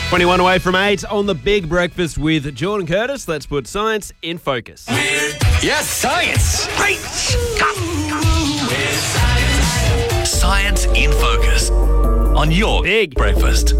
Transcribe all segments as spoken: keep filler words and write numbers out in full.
twenty-one away from eight on the Big Breakfast with Jordan Curtis. Let's put science in focus. Yes, science. Science in focus on your Big Breakfast.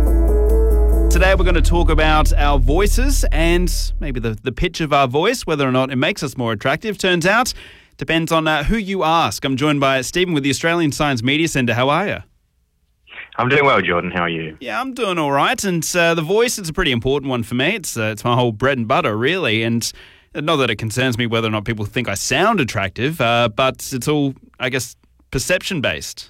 Today we're going to talk about our voices and maybe the, the pitch of our voice, whether or not it makes us more attractive. Turns out, depends on uh, who you ask. I'm joined by Stephen with the Australian Science Media Centre. How are you? I'm doing well, Jordan. How are you? Yeah, I'm doing all right. And uh, the voice is a pretty important one for me. It's uh, it's my whole bread and butter, really. And not that it concerns me whether or not people think I sound attractive, uh, but it's all, I guess, perception-based.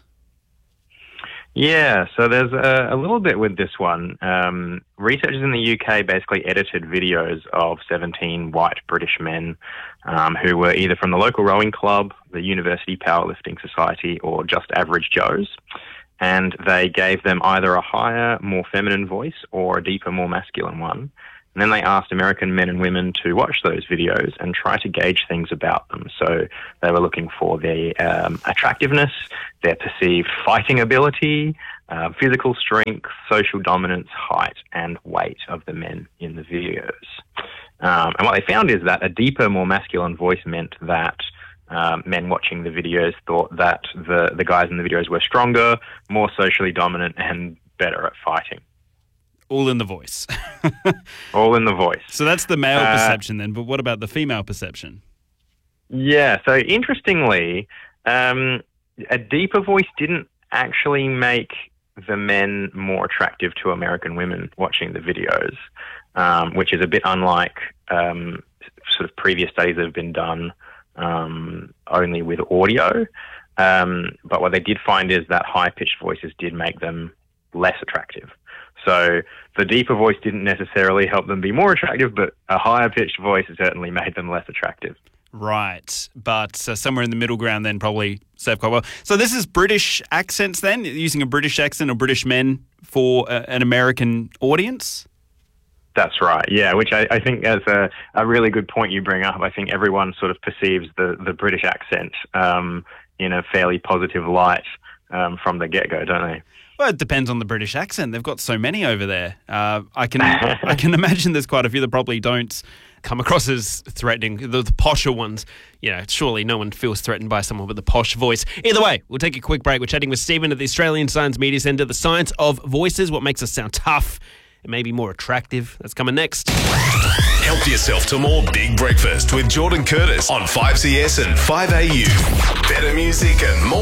Yeah, so there's a, a little bit with this one. Um, researchers in the U K basically edited videos of seventeen white British men um, who were either from the local rowing club, the University Powerlifting Society, or just average Joes. And they gave them either a higher, more feminine voice or a deeper, more masculine one. And then they asked American men and women to watch those videos and try to gauge things about them. So they were looking for their um, attractiveness, their perceived fighting ability, uh, physical strength, social dominance, height, and weight of the men in the videos. Um, and what they found is that a deeper, more masculine voice meant that Um, men watching the videos thought that the, the guys in the videos were stronger, more socially dominant, and better at fighting. All in the voice. All in the voice. So that's the male Uh, perception then, but what about the female perception? Yeah, so interestingly, um, a deeper voice didn't actually make the men more attractive to American women watching the videos, um, which is a bit unlike um, sort of previous studies that have been done um, only with audio. Um, but what they did find is that high-pitched voices did make them less attractive. So the deeper voice didn't necessarily help them be more attractive, but a higher-pitched voice certainly made them less attractive. Right, but uh, somewhere in the middle ground then probably served quite well. So this is British accents then, using a British accent or British men for uh, an American audience? That's right, yeah, which I, I think is a, a really good point you bring up. I think everyone sort of perceives the, the British accent um, in a fairly positive light um, from the get-go, don't they? Well, it depends on the British accent. They've got so many over there. Uh, I can I can imagine there's quite a few that probably don't come across as threatening. The, the posher ones, you know, surely no one feels threatened by someone with a posh voice. Either way, we'll take a quick break. We're chatting with Stephen at the Australian Science Media Centre, the science of voices, what makes us sound tough and maybe more attractive. That's coming next. Help yourself to more Big Breakfast with Jordan Curtis on five C S and five A U. Better music and more